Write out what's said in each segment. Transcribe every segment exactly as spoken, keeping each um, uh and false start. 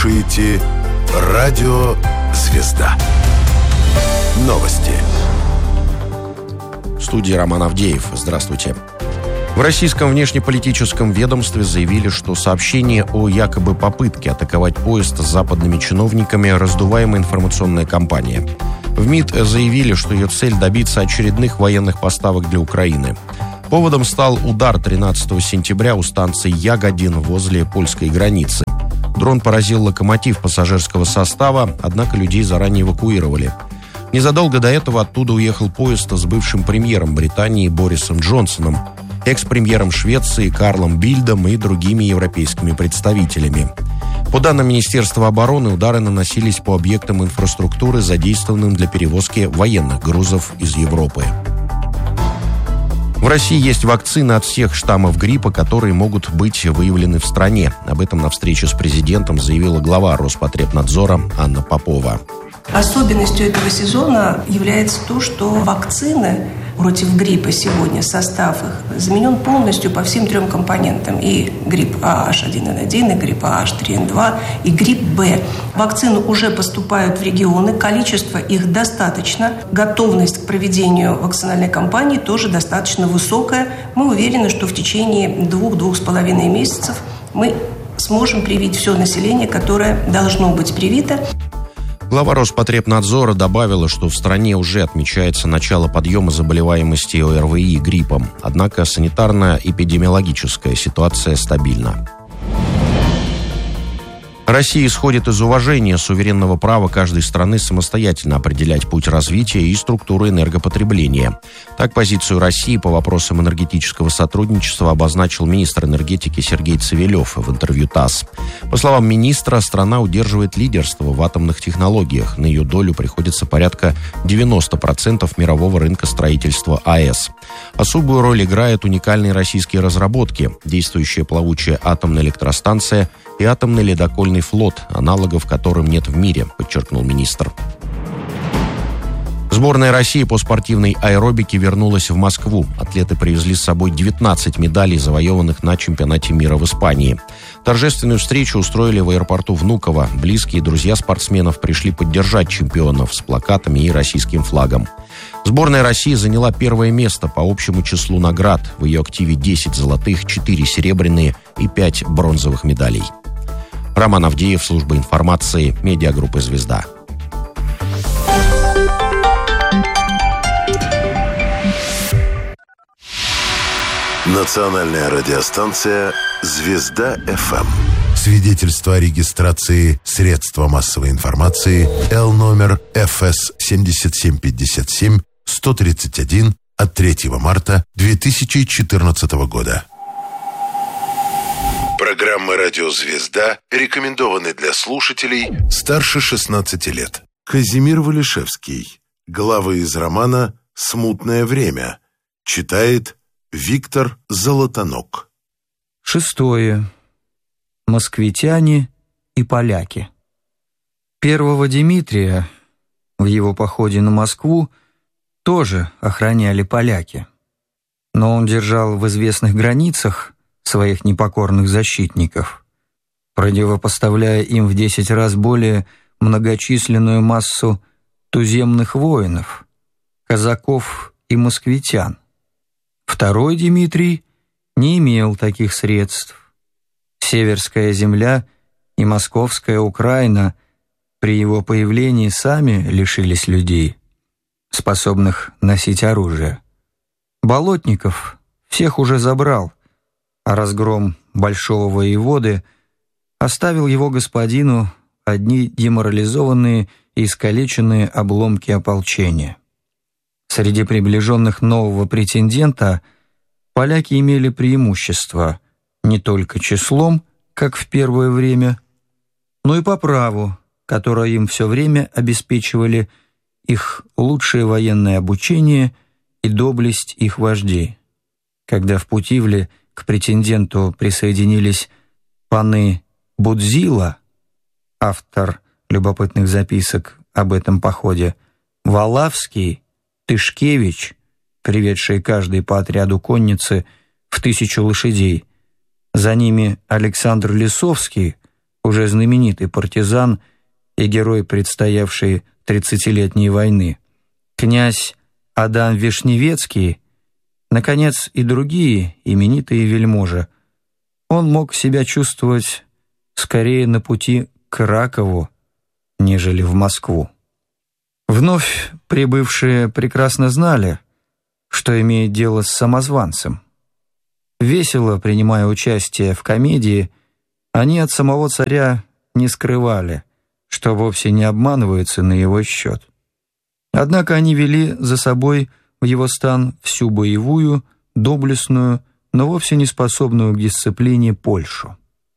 слушаете Радио «Звезда». Новости. В студии Роман Авдеев. Здравствуйте. В российском внешнеполитическом ведомстве заявили, что сообщение о якобы попытке атаковать поезд с западными чиновниками – раздуваемая информационная кампания. В МИД заявили, что ее цель – добиться очередных военных поставок для Украины. Поводом стал удар тринадцатого сентября у станции Ягодин возле польской границы. Дрон поразил локомотив пассажирского состава, однако людей заранее эвакуировали. Незадолго до этого оттуда уехал поезд с бывшим премьером Британии Борисом Джонсоном, экс-премьером Швеции Карлом Бильдом и другими европейскими представителями. По данным Министерства обороны, удары наносились по объектам инфраструктуры, задействованным для перевозки военных грузов из Европы. В России есть вакцины от всех штаммов гриппа, которые могут быть выявлены в стране. Об этом на встрече с президентом заявила глава Роспотребнадзора Анна Попова. Особенностью этого сезона является то, что вакцины против гриппа сегодня, состав их заменен полностью по всем трем компонентам. И грипп А Аш один эн один, и грипп А Аш три эн два, и грипп Б. Вакцины уже поступают в регионы, количество их достаточно, готовность к проведению вакцинальной кампании тоже достаточно высокая. Мы уверены, что в течение двух-двух с половиной месяцев мы сможем привить все население, которое должно быть привито. Глава Роспотребнадзора добавила, что в стране уже отмечается начало подъема заболеваемости О Эр Ви и гриппом, однако санитарно-эпидемиологическая ситуация стабильна. Россия исходит из уважения суверенного права каждой страны самостоятельно определять путь развития и структуру энергопотребления. Так, позицию России по вопросам энергетического сотрудничества обозначил министр энергетики Сергей Цивилев в интервью ТАСС. По словам министра, страна удерживает лидерство в атомных технологиях. На ее долю приходится порядка девяносто процентов мирового рынка строительства А Эс. Особую роль играют уникальные российские разработки, действующая плавучая атомная электростанция и атомный ледокольный флот, аналогов которым нет в мире, подчеркнул министр. Сборная России по спортивной аэробике вернулась в Москву. Атлеты привезли с собой девятнадцать медалей, завоеванных на чемпионате мира в Испании. Торжественную встречу устроили в аэропорту Внуково. Близкие и друзья спортсменов пришли поддержать чемпионов с плакатами и российским флагом. Сборная России заняла первое место по общему числу наград. В ее активе десять золотых, четыре серебряные и пять бронзовых медалей. Роман Авдеев, служба информации, медиагруппы «Звезда». Национальная радиостанция «Звезда Эф Эм». Свидетельство о регистрации средства массовой информации Л номер Эф Эс семь семь пять семь сто тридцать один от третьего марта две тысячи четырнадцатого года. Программы «Радио Звезда» рекомендованы для слушателей старше шестнадцати лет. Казимир Валишевский. Главы из романа «Смутное время». Читает Виктор Золотонок. Шестое. Москвитяне и поляки. Первого Дмитрия в его походе на Москву тоже охраняли поляки. Но он держал в известных границах своих непокорных защитников, противопоставляя им в десять раз более многочисленную массу туземных воинов, казаков и москвитян. Второй Дмитрий не имел таких средств. Северская земля и московская Украина при его появлении сами лишились людей, способных носить оружие. Болотников всех уже забрал, а разгром большого воеводы оставил его господину одни деморализованные и искалеченные обломки ополчения. Среди приближенных нового претендента поляки имели преимущество не только числом, как в первое время, но и по праву, которое им все время обеспечивали их лучшее военное обучение и доблесть их вождей. Когда в Путивле к претенденту присоединились паны Будзила, автор любопытных записок об этом походе, Валавский, Тышкевич, приведшие каждый по отряду конницы в тысячу лошадей, за ними Александр Лисовский, уже знаменитый партизан и герой предстоявшей тридцатилетней войны, князь Адам Вишневецкий, наконец, и другие именитые вельможи, он мог себя чувствовать скорее на пути к Ракову, нежели в Москву. Вновь прибывшие прекрасно знали, что имеет дело с самозванцем. Весело принимая участие в комедии, они от самого царя не скрывали, что вовсе не обманываются на его счет. Однако они вели за собой в его стан всю боевую, доблестную, но вовсе не способную к дисциплине Польшу.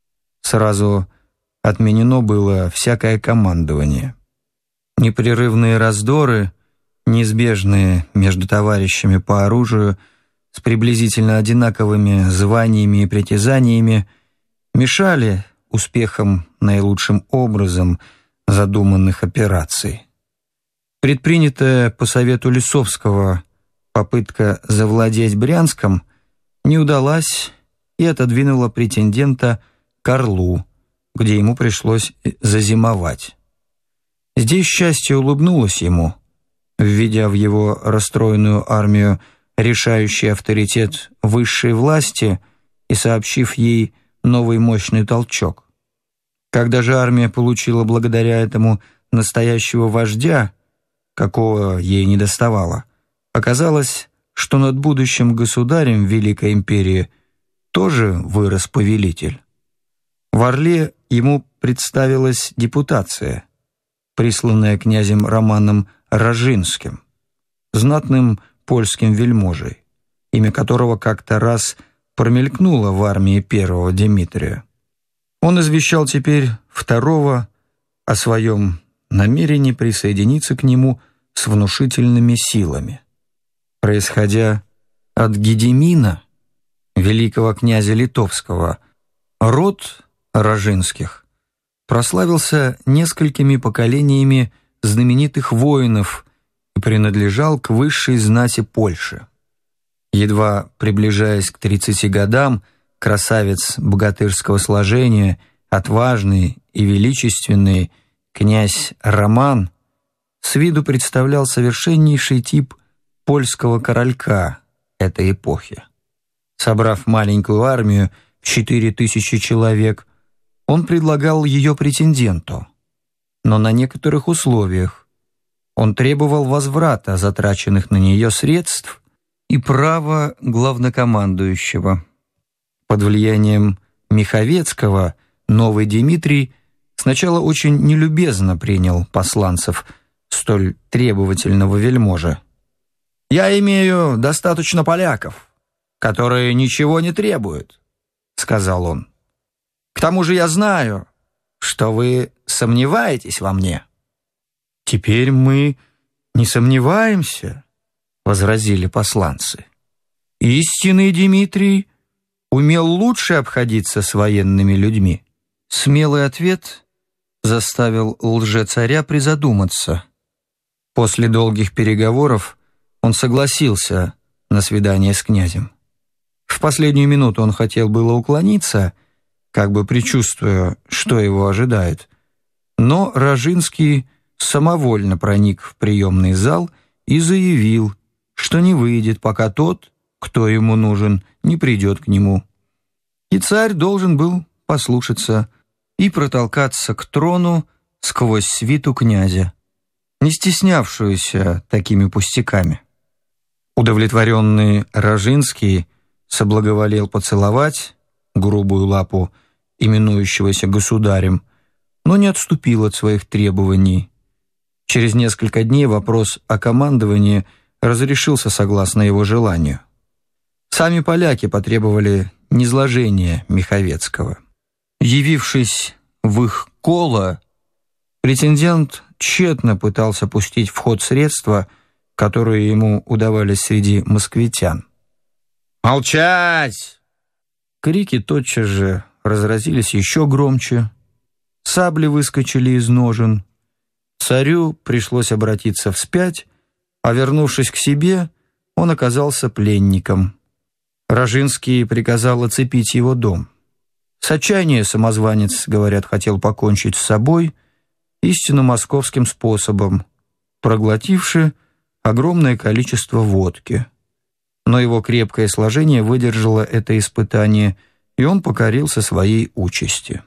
Сразу отменено было всякое командование. Непрерывные раздоры, неизбежные между товарищами по оружию, с приблизительно одинаковыми званиями и притязаниями, мешали успехам наилучшим образом задуманных операций. Предпринятая по совету Лисовского попытка завладеть Брянском не удалась и отодвинула претендента к Орлу, где ему пришлось зазимовать. Здесь счастье улыбнулось ему, введя в его расстроенную армию решающий авторитет высшей власти и сообщив ей новый мощный толчок. Когда же армия получила благодаря этому настоящего вождя, какого ей недоставало, оказалось, что над будущим государем Великой империи тоже вырос повелитель. В Орле ему представилась депутация, присланная князем Романом Рожинским, знатным польским вельможей, имя которого как-то раз промелькнуло в армии первого Дмитрия. Он извещал теперь второго о своем намерении присоединиться к нему с внушительными силами. Происходя от Гедемина, великого князя Литовского, род Рожинских прославился несколькими поколениями знаменитых воинов и принадлежал к высшей знати Польши. Едва приближаясь к тридцати годам, красавец богатырского сложения, отважный и величественный князь Роман с виду представлял совершеннейший тип польского королька этой эпохи. Собрав маленькую армию в четыре тысячи человек, он предлагал ее претенденту, но на некоторых условиях. Он требовал возврата затраченных на нее средств и права главнокомандующего. Под влиянием Миховецкого новый Дмитрий сначала очень нелюбезно принял посланцев столь требовательного вельможи. «Я имею достаточно поляков, которые ничего не требуют», — сказал он. «К тому же я знаю, что вы сомневаетесь во мне». «Теперь мы не сомневаемся», — возразили посланцы. «Истинный Дмитрий умел лучше обходиться с военными людьми». Смелый ответ заставил лжецаря призадуматься. После долгих переговоров он согласился на свидание с князем. В последнюю минуту он хотел было уклониться, как бы предчувствуя, что его ожидает, но Рожинский самовольно проник в приемный зал и заявил, что не выйдет, пока тот, кто ему нужен, не придет к нему. И царь должен был послушаться и протолкаться к трону сквозь свиту князя, не стеснявшуюся такими пустяками. Удовлетворенный Рожинский соблаговолел поцеловать грубую лапу именующегося государем, но не отступил от своих требований. Через несколько дней вопрос о командовании разрешился согласно его желанию. Сами поляки потребовали низложения Миховецкого. Явившись в их коло, претендент тщетно пытался пустить в ход средства, которые ему удавались среди москвитян. «Молчать!» Крики тотчас же разразились еще громче. Сабли выскочили из ножен. Царю пришлось обратиться вспять, а вернувшись к себе, он оказался пленником. Рожинский приказал оцепить его дом. С отчаяния самозванец, говорят, хотел покончить с собой истинно московским способом, проглотивши огромное количество водки. Но его крепкое сложение выдержало это испытание, и он покорился своей участи.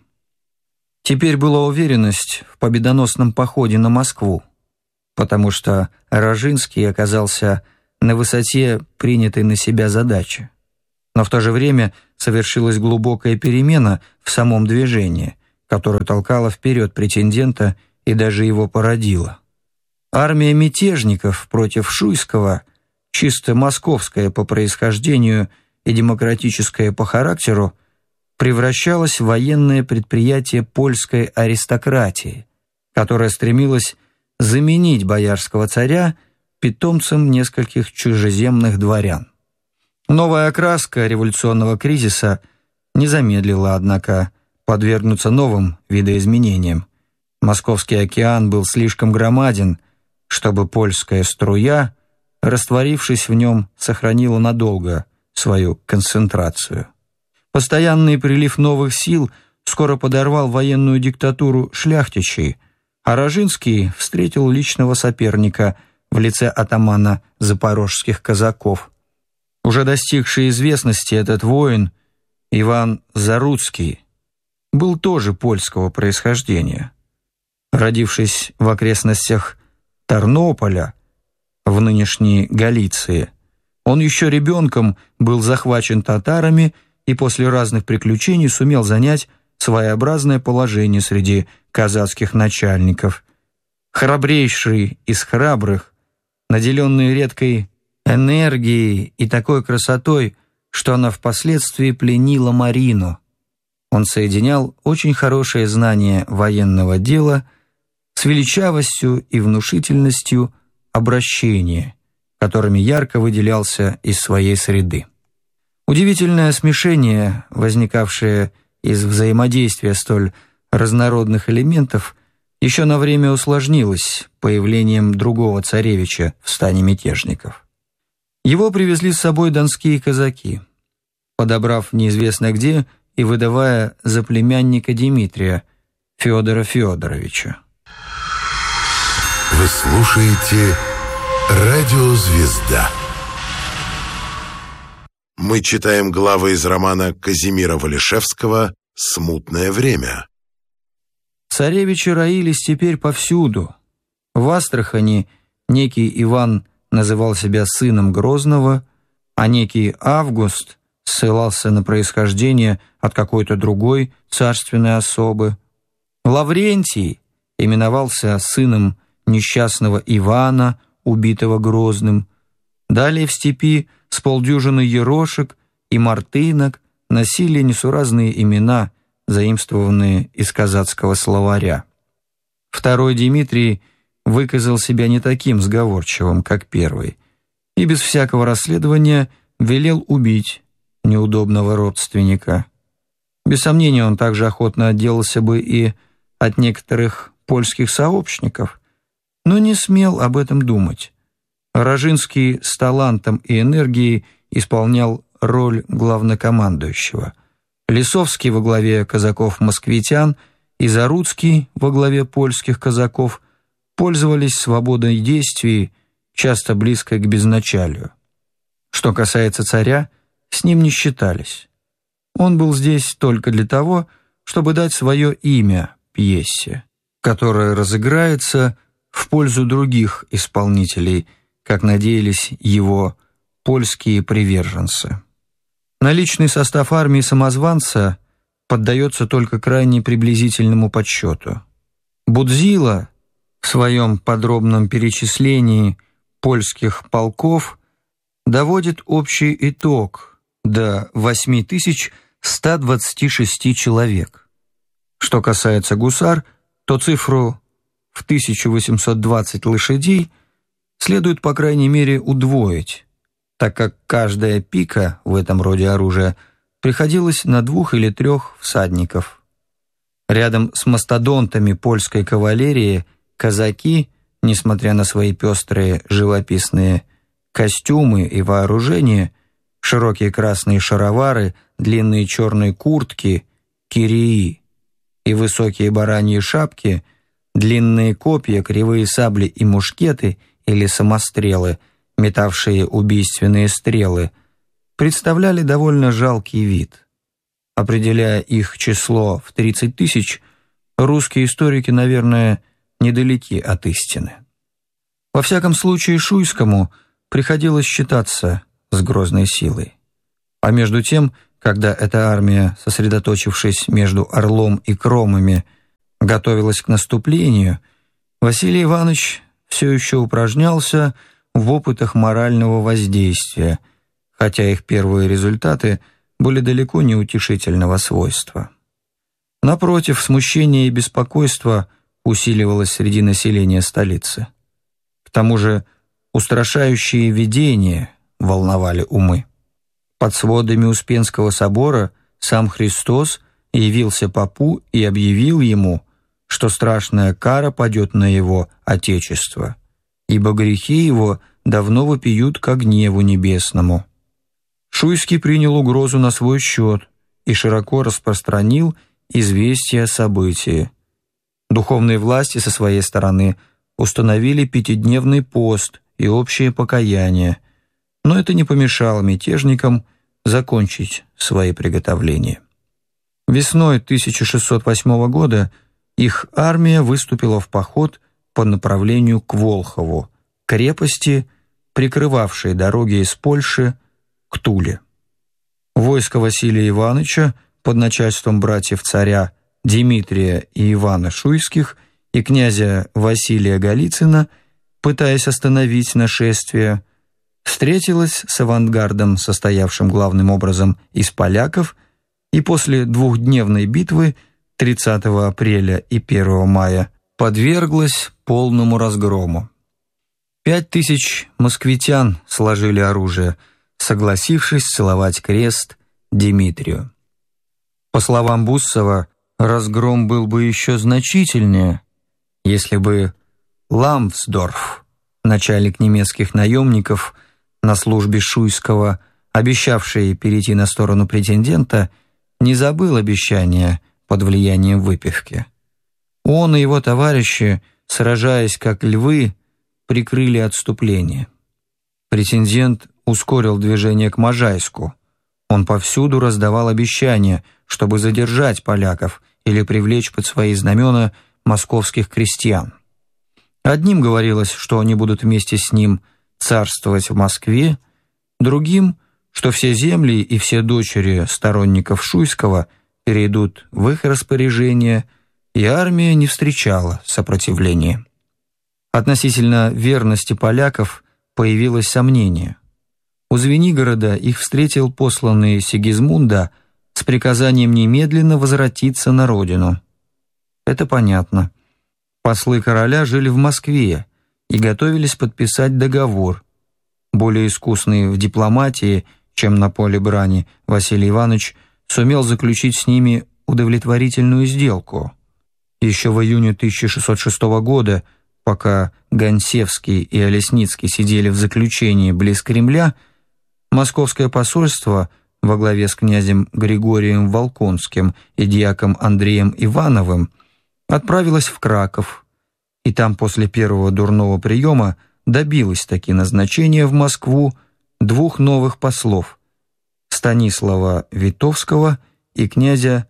Теперь была уверенность в победоносном походе на Москву, потому что Рожинский оказался на высоте принятой на себя задачи. Но в то же время совершилась глубокая перемена в самом движении, которая толкала вперед претендента и даже его породила. Армия мятежников против Шуйского, чисто московская по происхождению и демократическая по характеру, превращалась в военное предприятие польской аристократии, которая стремилась заменить боярского царя питомцем нескольких чужеземных дворян. Новая окраска революционного кризиса не замедлила, однако, подвергнуться новым видоизменениям. Московский океан был слишком громаден, чтобы польская струя, растворившись в нем, сохранила надолго свою концентрацию. Постоянный прилив новых сил скоро подорвал военную диктатуру шляхтичей, а Рожинский встретил личного соперника в лице атамана запорожских казаков. Уже достигший известности этот воин, Иван Заруцкий, был тоже польского происхождения. Родившись в окрестностях Тарнополя, в нынешней Галиции, он еще ребенком был захвачен татарами и после разных приключений сумел занять своеобразное положение среди казацких начальников. Храбрейший из храбрых, наделенный редкой энергией и такой красотой, что она впоследствии пленила Марину. Он соединял очень хорошее знание военного дела с величавостью и внушительностью обращения, которыми ярко выделялся из своей среды. Удивительное смешение, возникавшее из взаимодействия столь разнородных элементов, еще на время усложнилось появлением другого царевича в стане мятежников. Его привезли с собой донские казаки, подобрав неизвестно где и выдавая за племянника Дмитрия, Федора Федоровича. Вы слушаете «Радио Звезда». Мы читаем главы из романа Казимира Валишевского «Смутное время». Царевичи роились теперь повсюду. В Астрахани некий Иван называл себя сыном Грозного, а некий Август ссылался на происхождение от какой-то другой царственной особы. Лаврентий именовался сыном несчастного Ивана, убитого Грозным. Далее в степи с полдюжины ерошек и мартынок носили несуразные имена, заимствованные из казацкого словаря. Второй Дмитрий выказал себя не таким сговорчивым, как первый, и без всякого расследования велел убить неудобного родственника. Без сомнения, он также охотно отделался бы и от некоторых польских сообщников, но не смел об этом думать. Рожинский с талантом и энергией исполнял роль главнокомандующего. Лисовский во главе казаков-москвитян и Заруцкий во главе польских казаков пользовались свободой действий, часто близкой к безначалию. Что касается царя, с ним не считались. Он был здесь только для того, чтобы дать свое имя пьесе, которая разыграется в пользу других исполнителей, как надеялись его польские приверженцы. Наличный состав армии самозванца поддается только крайне приблизительному подсчету. Будзила в своем подробном перечислении польских полков доводит общий итог до восемь тысяч сто двадцать шесть человек. Что касается гусар, то цифру в тысячу восемьсот двадцать лошадей следует, по крайней мере, удвоить, так как каждая пика в этом роде оружия приходилась на двух или трех всадников. Рядом с мастодонтами польской кавалерии казаки, несмотря на свои пестрые живописные костюмы и вооружение, широкие красные шаровары, длинные черные куртки кирии, и высокие бараньи шапки, длинные копья, кривые сабли и мушкеты или самострелы, метавшие убийственные стрелы, представляли довольно жалкий вид. Определяя их число в тридцать тысяч, русские историки, наверное, недалеки от истины. Во всяком случае, Шуйскому приходилось считаться с грозной силой. А между тем, когда эта армия, сосредоточившись между Орлом и Кромами, готовилась к наступлению, Василий Иванович все еще упражнялся в опытах морального воздействия, хотя их первые результаты были далеко не утешительного свойства. Напротив, смущение и беспокойство усиливалось среди населения столицы. К тому же устрашающие видения волновали умы. Под сводами Успенского собора сам Христос явился попу и объявил ему, что страшная кара падет на его Отечество, ибо грехи его давно вопиют ко гневу небесному. Шуйский принял угрозу на свой счет и широко распространил известие о событии. Духовные власти со своей стороны установили пятидневный пост и общее покаяние, но это не помешало мятежникам закончить свои приготовления. Весной тысяча шестьсот восьмого года их армия выступила в поход по направлению к Волхову, крепости, прикрывавшей дороги из Польши к Туле. Войско Василия Ивановича под начальством братьев царя Дмитрия и Ивана Шуйских и князя Василия Голицына, пытаясь остановить нашествие, встретилась с авангардом, состоявшим главным образом из поляков, и после двухдневной битвы тридцатого апреля и первого мая подверглась полному разгрому. Пять тысяч москвитян сложили оружие, согласившись целовать крест Дмитрию. По словам Буссова, разгром был бы еще значительнее, если бы Ламсдорф, начальник немецких наемников на службе Шуйского, обещавший перейти на сторону претендента, не забыл обещания под влиянием выпивки. Он и его товарищи, сражаясь как львы, прикрыли отступление. Претендент ускорил движение к Можайску. Он повсюду раздавал обещания, чтобы задержать поляков или привлечь под свои знамена московских крестьян. Одним говорилось, что они будут вместе с ним царствовать в Москве, другим, что все земли и все дочери сторонников Шуйского перейдут в их распоряжение, и армия не встречала сопротивления. Относительно верности поляков появилось сомнение. У Звенигорода их встретил посланный Сигизмунда с приказанием немедленно возвратиться на родину. Это понятно. Послы короля жили в Москве и готовились подписать договор. Более искусный в дипломатии, чем на поле брани, Василий Иванович сумел заключить с ними удовлетворительную сделку. Еще в июне тысяча шестьсот шестого года, пока Гонсевский и Олесницкий сидели в заключении близ Кремля, московское посольство во главе с князем Григорием Волконским и дьяком Андреем Ивановым отправилось в Краков, и там после первого дурного приема добилось таки назначения в Москву двух новых послов – Станислава Витовского и князя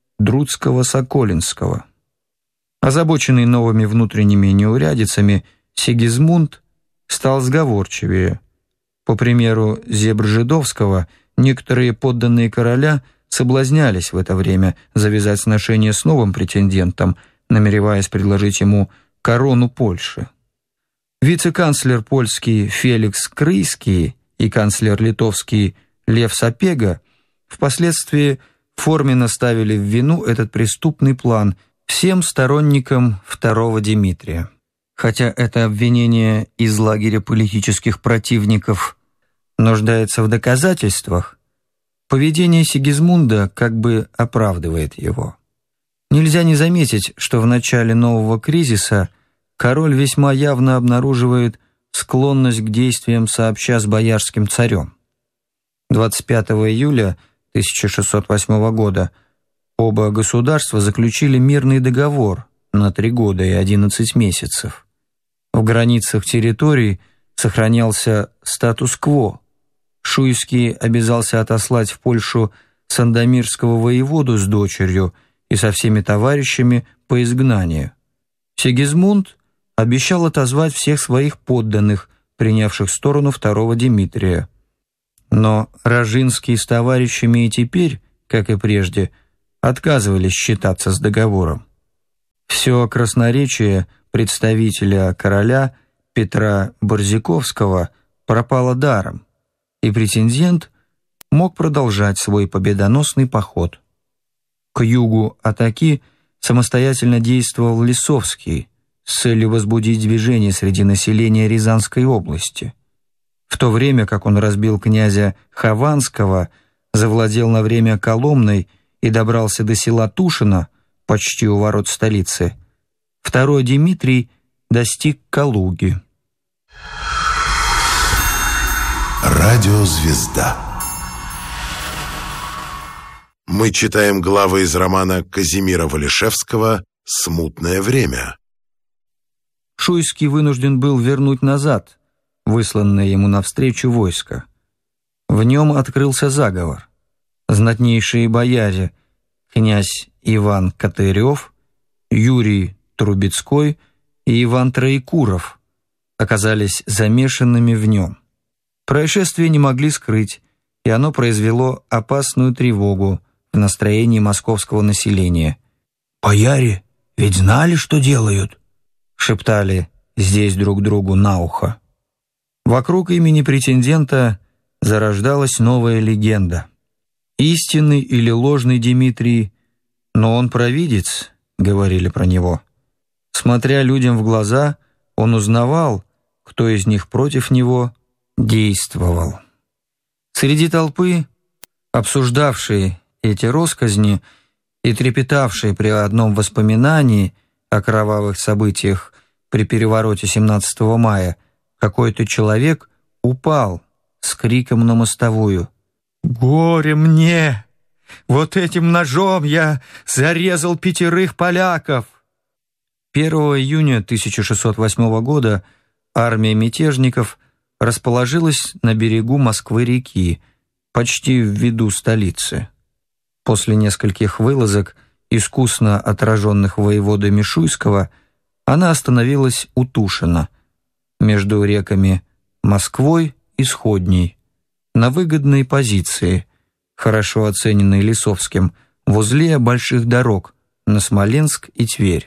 Друцкого-Соколинского. Озабоченный новыми внутренними неурядицами, Сигизмунд стал сговорчивее. По примеру Зебржидовского, некоторые подданные короля соблазнялись в это время завязать сношение с новым претендентом, намереваясь предложить ему корону Польши. Вице-канцлер польский Феликс Крыйский и канцлер литовский Лев Сапега впоследствии форменно ставили в вину этот преступный план всем сторонникам второго Дмитрия. Хотя это обвинение из лагеря политических противников нуждается в доказательствах, поведение Сигизмунда как бы оправдывает его. Нельзя не заметить, что в начале нового кризиса король весьма явно обнаруживает склонность к действиям сообща с боярским царем. двадцать пятого июля тысяча шестьсот восьмого года Оба государства заключили мирный договор на три года и одиннадцать месяцев. В границах территорий сохранялся статус-кво. Шуйский обязался отослать в Польшу сандомирского воеводу с дочерью и со всеми товарищами по изгнанию. Сигизмунд обещал отозвать всех своих подданных, принявших сторону второго Дмитрия. Но Рожинский с товарищами и теперь, как и прежде, отказывались считаться с договором. Все красноречие представителя короля Петра Борзиковского пропало даром, и претендент мог продолжать свой победоносный поход. К югу от Оки самостоятельно действовал Лисовский с целью возбудить движение среди населения Рязанской области. В то время как он разбил князя Хованского, завладел на время Коломной и добрался до села Тушино, почти у ворот столицы, второй Дмитрий достиг Калуги. Радиозвезда. Мы читаем главы из романа Казимира Валишевского «Смутное время». Шуйский вынужден был вернуть назад высланное ему навстречу войско. В нем открылся заговор. Знатнейшие бояре, князь Иван Катырев, Юрий Трубецкой и Иван Троекуров, оказались замешанными в нем. Происшествие не могли скрыть, и оно произвело опасную тревогу в настроении московского населения. «Бояре ведь знали, что делают?» — шептали здесь друг другу на ухо. Вокруг имени претендента зарождалась новая легенда. Истинный или ложный Дмитрий, но он провидец, говорили про него. Смотря людям в глаза, он узнавал, кто из них против него действовал. Среди толпы, обсуждавшей эти россказни и трепетавшей при одном воспоминании о кровавых событиях при перевороте семнадцатого мая, какой-то человек упал с криком на мостовую. «Горе мне! Вот этим ножом я зарезал пятерых поляков!» первого июня тысяча шестьсот восьмого года армия мятежников расположилась на берегу Москвы-реки, почти в виду столицы. После нескольких вылазок, искусно отраженных воеводами Шуйского, она остановилась у Тушина, между реками Москвой и Сходней, на выгодной позиции, хорошо оцененной Лисовским, в узле больших дорог на Смоленск и Тверь.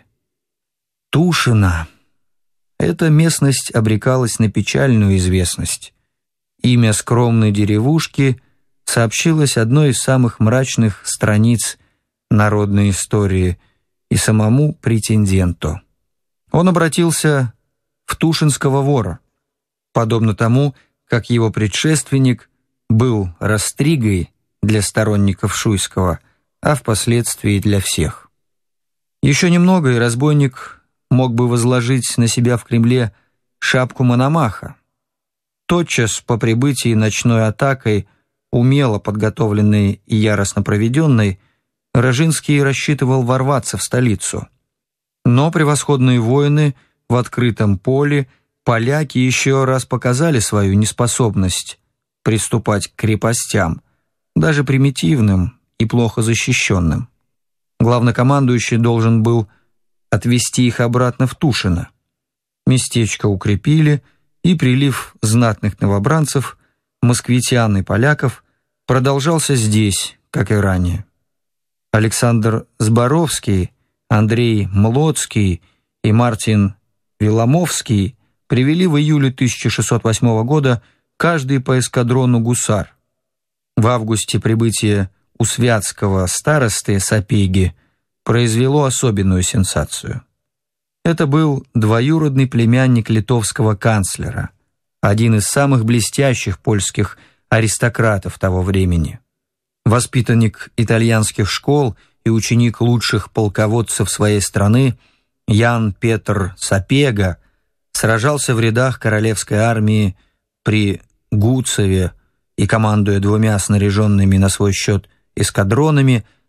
Тушино. Эта местность обрекалась на печальную известность. Имя скромной деревушки сообщилось одной из самых мрачных страниц народной истории и самому претенденту. Он обратился в Тушинского вора, подобно тому, как его предшественник был растригой для сторонников Шуйского, а впоследствии для всех. Еще немного, и разбойник мог бы возложить на себя в Кремле шапку Мономаха. Тотчас по прибытии ночной атакой, умело подготовленной и яростно проведенной, Рожинский рассчитывал ворваться в столицу. Но превосходные воины в открытом поле, поляки еще раз показали свою неспособность приступать к крепостям, даже примитивным и плохо защищенным. Главнокомандующий должен был отвести их обратно в Тушино. Местечко укрепили, и прилив знатных новобранцев, москвитян и поляков продолжался здесь, как и ранее. Александр Зборовский, Андрей Млоцкий и Мартин Виломовский привели в июле тысяча шестьсот восьмого года каждый по эскадрону гусар. В августе прибытие у святского старосты Сапеги произвело особенную сенсацию. Это был двоюродный племянник литовского канцлера, один из самых блестящих польских аристократов того времени. Воспитанник итальянских школ и ученик лучших полководцев своей страны Ян Петр Сапега сражался в рядах королевской армии при Гуцеве и, командуя двумя снаряженными на свой счет эскадронами,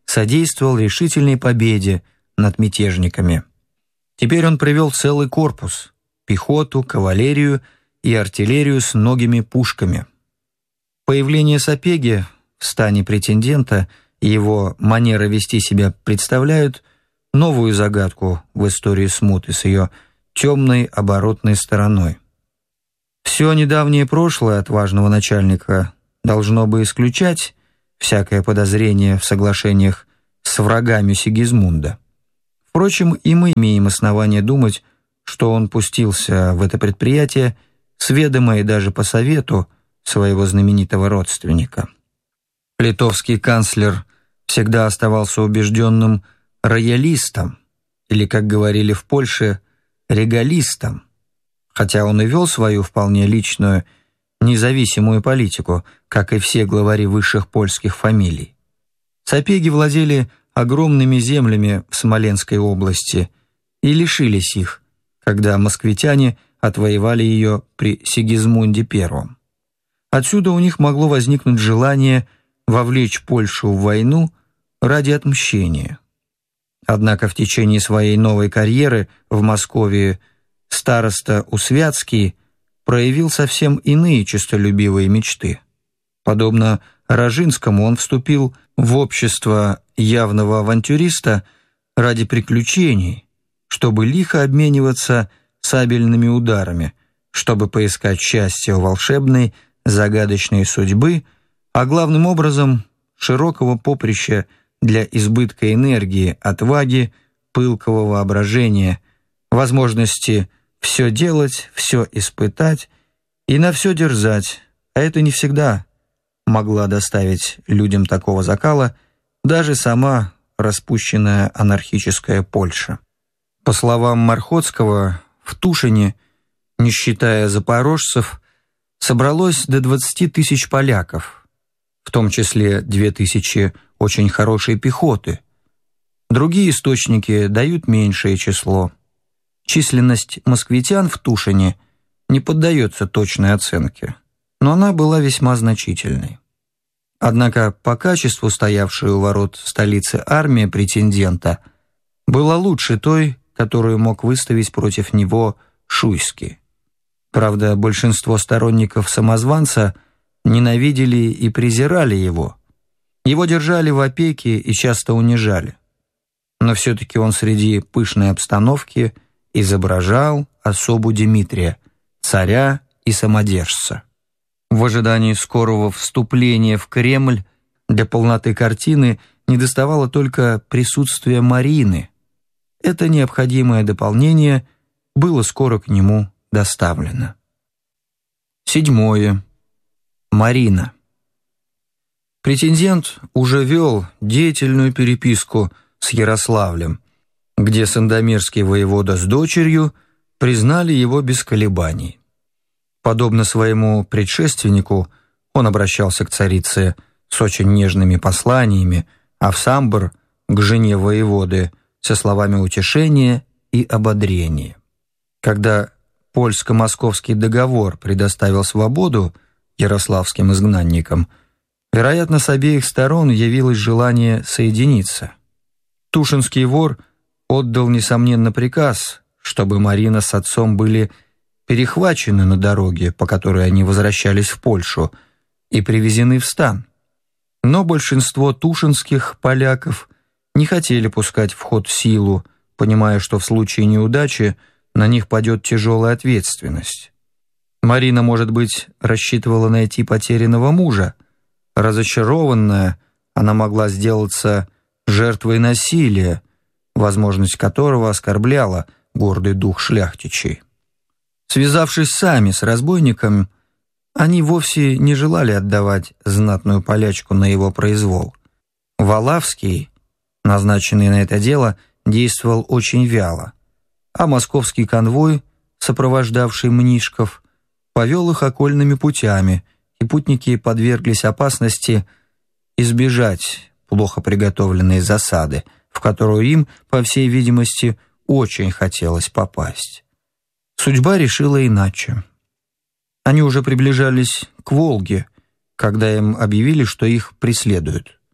содействовал решительной победе над мятежниками. Теперь он привел целый корпус – пехоту, кавалерию и артиллерию с многими пушками. Появление Сапеги в стане претендента и его манера вести себя представляют новую загадку в истории смуты с ее темной оборотной стороной. Все недавнее прошлое отважного начальника должно бы исключать всякое подозрение в соглашениях с врагами Сигизмунда. Впрочем, и мы имеем основание думать, что он пустился в это предприятие с ведома и даже по совету своего знаменитого родственника. Литовский канцлер всегда оставался убежденным роялистом, или, как говорили в Польше, регалистом, хотя он и вел свою вполне личную, независимую политику, как и все главари высших польских фамилий. Сапеги владели огромными землями в Смоленской области и лишились их, когда москвитяне отвоевали ее при Сигизмунде Первом. Отсюда у них могло возникнуть желание вовлечь Польшу в войну ради отмщения. Однако в течение своей новой карьеры в Москве староста Усвятский проявил совсем иные честолюбивые мечты. Подобно Рожинскому, он вступил в общество явного авантюриста ради приключений, чтобы лихо обмениваться сабельными ударами, чтобы поискать счастье у волшебной, загадочной судьбы, а главным образом широкого поприща для избытка энергии, отваги, пылкого воображения, возможности все делать, все испытать и на все дерзать, а это не всегда могла доставить людям такого закала даже сама распущенная анархическая Польша. По словам Мархотского, в Тушине, не считая запорожцев, собралось до двадцати тысяч поляков, в том числе две тысячи очень хорошей пехоты. Другие источники дают меньшее число. Численность москвитян в Тушине не поддается точной оценке, но она была весьма значительной. Однако по качеству стоявшая у ворот столицы армия претендента была лучше той, которую мог выставить против него Шуйский. Правда, большинство сторонников самозванца ненавидели и презирали его. Его держали в опеке и часто унижали. Но все-таки он среди пышной обстановки изображал особу Дмитрия, царя и самодержца. В ожидании скорого вступления в Кремль для полноты картины недоставало только присутствия Марины. Это необходимое дополнение было скоро к нему доставлено. Седьмое. Марина. Претендент уже вел деятельную переписку с Ярославлем, где сандомирский воевода с дочерью признали его без колебаний. Подобно своему предшественнику, он обращался к царице с очень нежными посланиями, а в Самбор к жене воеводы со словами утешения и ободрения. Когда польско-московский договор предоставил свободу ярославским изгнанникам, вероятно, с обеих сторон явилось желание соединиться. Тушинский вор отдал, несомненно, приказ, чтобы Марина с отцом были перехвачены на дороге, по которой они возвращались в Польшу, и привезены в стан. Но большинство тушинских поляков не хотели пускать в ход силу, понимая, что в случае неудачи на них падет тяжелая ответственность. Марина, может быть, рассчитывала найти потерянного мужа. Разочарованная, она могла сделаться жертвой насилия, возможность которого оскорбляла гордый дух шляхтичей. Связавшись сами с разбойником, они вовсе не желали отдавать знатную полячку на его произвол. Валавский, назначенный на это дело, действовал очень вяло, а московский конвой, сопровождавший Мнишков, повел их окольными путями, и путники подверглись опасности избежать плохо приготовленной засады, в которую им, по всей видимости, очень хотелось попасть. Судьба решила иначе. Они уже приближались к Волге, когда им объявили, что их преследуют.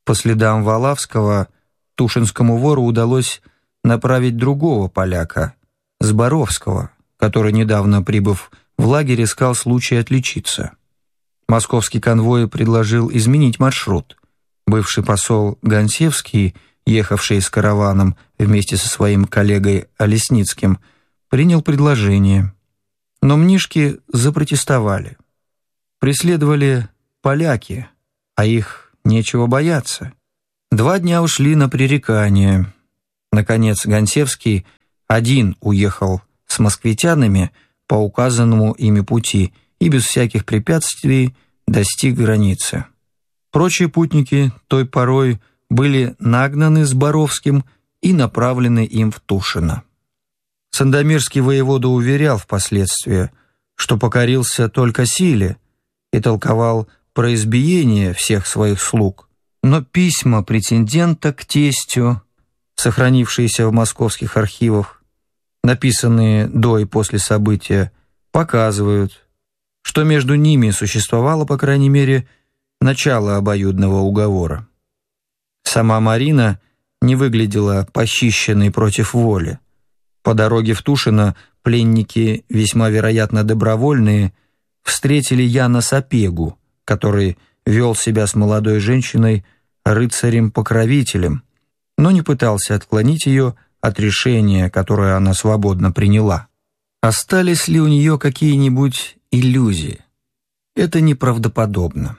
По следам Валавского тушинскому вору удалось направить другого поляка, Зборовского, который, недавно прибыв в лагерь, искал случай отличиться. Московский конвой предложил изменить маршрут. Бывший посол Гонсевский, ехавший с караваном вместе со своим коллегой Олесницким, принял предложение. Но мнишки запротестовали. Преследовали поляки, а их нечего бояться. Два дня ушли на пререкание. Наконец Гонсевский один уехал с москвитянами по указанному ими пути и без всяких препятствий достиг границы. Прочие путники той порой были нагнаны Зборовским и направлены им в Тушино. Сандомирский воевода уверял впоследствии, что покорился только силе и толковал про избиение всех своих слуг, но письма претендента к тестю, сохранившиеся в московских архивах, написанные до и после события, показывают, что между ними существовало, по крайней мере, начало обоюдного уговора. Сама Марина не выглядела похищенной против воли. По дороге в Тушино пленники, весьма вероятно добровольные, встретили Яна Сапегу, который вел себя с молодой женщиной рыцарем-покровителем, но не пытался отклонить ее от решения, которое она свободно приняла. Остались ли у нее какие-нибудь иллюзии? Это неправдоподобно.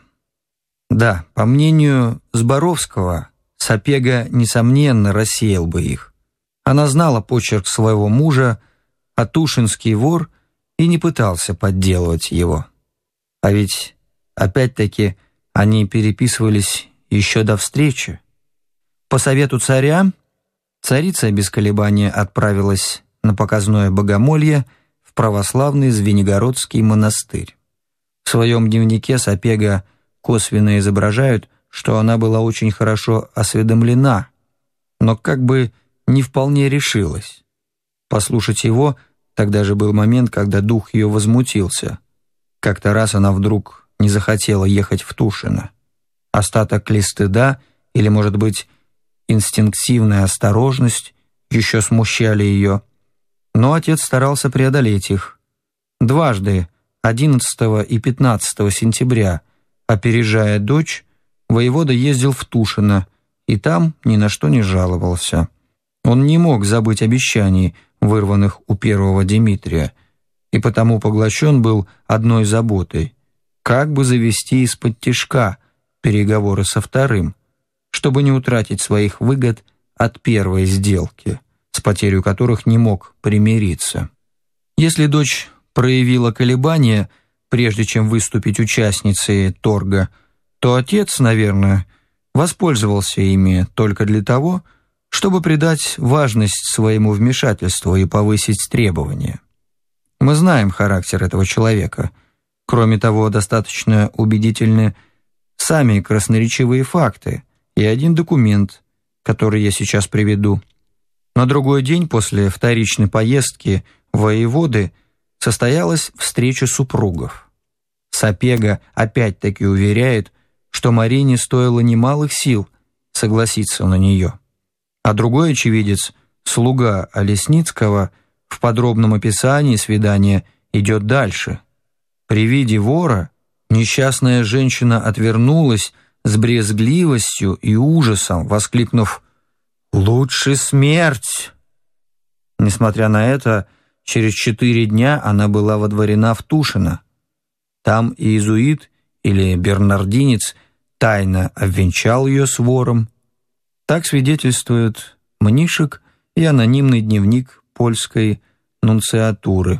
Да, по мнению Зборовского, Сапега, несомненно, рассеял бы их. Она знала почерк своего мужа, а тушинский вор и не пытался подделывать его. А ведь, опять-таки, они переписывались еще до встречи. По совету царя царица без колебания отправилась на показное богомолье в православный Звенигородский монастырь. В своем дневнике Сапега косвенно изображают, что она была очень хорошо осведомлена, но как бы не вполне решилась. Послушать его, тогда же был момент, когда дух ее возмутился. Как-то раз она вдруг не захотела ехать в Тушино. Остаток ли стыда или, может быть, инстинктивная осторожность еще смущали ее, но отец старался преодолеть их. Дважды, одиннадцатого и пятнадцатого сентября, опережая дочь, воевода ездил в Тушино и там ни на что не жаловался. Он не мог забыть обещаний, вырванных у первого Дмитрия, и потому поглощен был одной заботой — как бы завести из-под тишка переговоры со вторым, чтобы не утратить своих выгод от первой сделки, с потерей которых не мог примириться. Если дочь проявила колебания, прежде чем выступить участницей торга, то отец, наверное, воспользовался ими только для того, чтобы придать важность своему вмешательству и повысить требования. Мы знаем характер этого человека. Кроме того, достаточно убедительны сами красноречивые факты и один документ, который я сейчас приведу. На другой день после вторичной поездки воеводы состоялась встреча супругов. Сапега опять-таки уверяет, что Марине стоило немалых сил согласиться на нее. А другой очевидец, слуга Олесницкого, в подробном описании свидания идет дальше. При виде вора несчастная женщина отвернулась с брезгливостью и ужасом, воскликнув «Лучше смерть!». Несмотря на это, через четыре дня она была водворена в Тушино. Там иезуит или бернардинец тайно обвенчал ее с вором. Так свидетельствует Мнишек и анонимный дневник польской нунциатуры.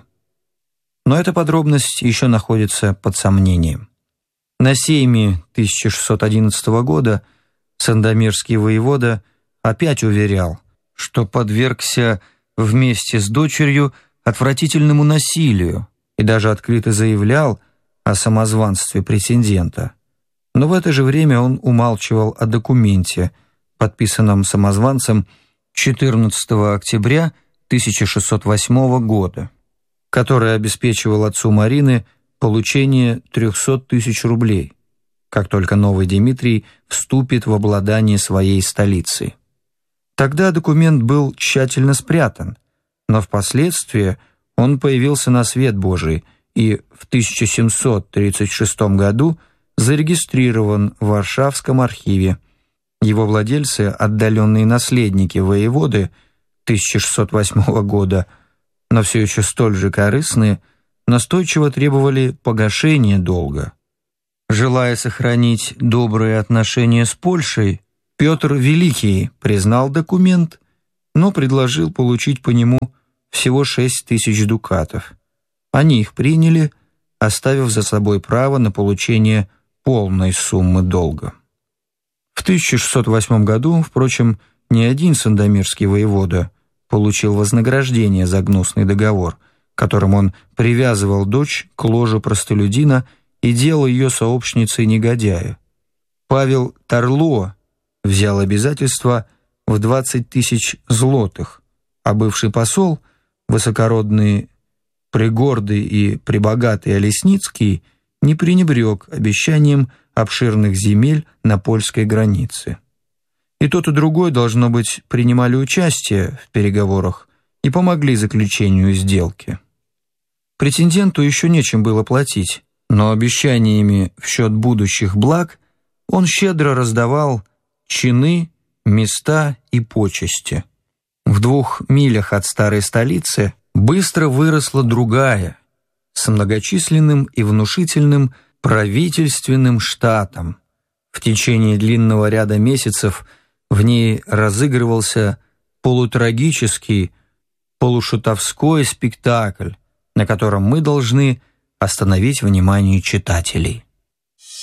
Но эта подробность еще находится под сомнением. На сейме тысяча шестьсот одиннадцатого года сандомирский воевода опять уверял, что подвергся вместе с дочерью отвратительному насилию и даже открыто заявлял о самозванстве претендента. Но в это же время он умалчивал о документе, подписанном самозванцем четырнадцатого октября тысяча шестьсот восьмого года, который обеспечивал отцу Марины получение трехсот тысяч рублей. как только новый Дмитрий вступит в обладание своей столицей. Тогда документ был тщательно спрятан, но впоследствии он появился на свет Божий и в тысяча семьсот тридцать шестом году зарегистрирован в Варшавском архиве. Его владельцы, отдаленные наследники воеводы тысяча шестьсот восьмого года, но все еще столь же корыстные, настойчиво требовали погашения долга. Желая сохранить добрые отношения с Польшей, Петр Великий признал документ, но предложил получить по нему всего шесть тысяч дукатов. Они их приняли, оставив за собой право на получение полной суммы долга. В тысяча шестьсот восьмом году, впрочем, ни один сандомирский воевода получил вознаграждение за гнусный договор, которым он привязывал дочь к ложу простолюдина и делал ее сообщницей негодяя. Павел Тарло взял обязательства в двадцать тысяч злотых, а бывший посол, высокородный Пригордый и Прибогатый Олесницкий, не пренебрег обещанием обширных земель на польской границе. И тот, и другой, должно быть, принимали участие в переговорах и помогли заключению сделки. Претенденту еще нечем было платить, но обещаниями в счет будущих благ он щедро раздавал чины, места и почести. В двух милях от старой столицы быстро выросла другая, с многочисленным и внушительным правительственным штатом. В течение длинного ряда месяцев в ней разыгрывался полутрагический, полушутовской спектакль, на котором мы должны остановить внимание читателей.